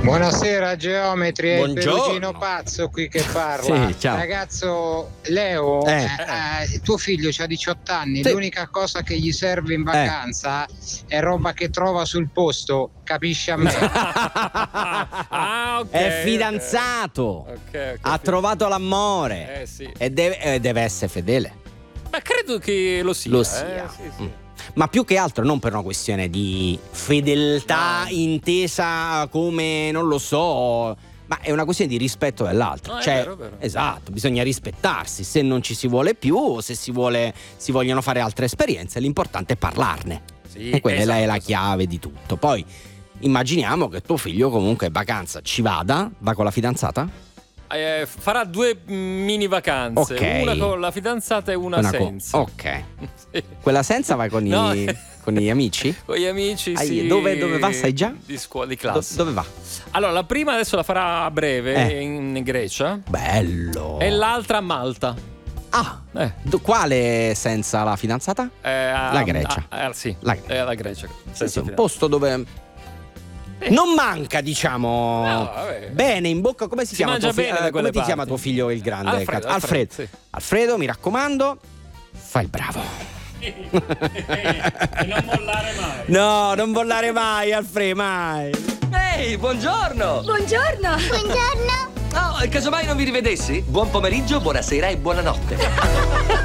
Buonasera Geometri, è il Buongiorno. Perugino pazzo qui che parla. Sì, ciao. Ragazzo Leo, tuo figlio ha 18 anni, Sì. l'unica cosa che gli serve in vacanza è roba che trova sul posto, capisci a me? Ah, ok. È fidanzato. Ok, Ha trovato l'amore. sì. E deve essere fedele. Ma credo che lo sia. Lo sia. Sì, sì. Mm. Ma più che altro non per una questione di fedeltà intesa come, non lo so, ma è una questione di rispetto dell'altro. No, è cioè, vero, è vero. esatto, bisogna rispettarsi. Se non ci si vuole più o se si vogliono fare altre esperienze, l'importante è parlarne. Sì, E quella è la esatto. chiave di tutto. Poi immaginiamo che tuo figlio comunque in vacanza ci va con la fidanzata? Farà 2 mini vacanze, Ok. una con la fidanzata e una senza. Ok. Sì. Quella senza vai con, No. con gli amici? Con gli amici, sì. Dove va, sai già? Di scuola, di classe. Dove va? Allora, la prima adesso la farà a breve in Grecia Bello. e l'altra a Malta. Ah, Eh. quale senza la fidanzata? La Grecia. Sì, La la Grecia. Sì, senza un posto dove non manca, diciamo. No, vabbè. Bene, in bocca. Come si chiama mangia tuo bene da come quelle ti chiama parti. tuo figlio il grande? Alfredo, sì. Alfredo, mi raccomando, fai il bravo. E non mollare mai. No, non bollare mai, Alfredo, mai. Ehi, buongiorno! Buongiorno! Oh, casomai non vi rivedessi? Buon pomeriggio, buonasera e buonanotte.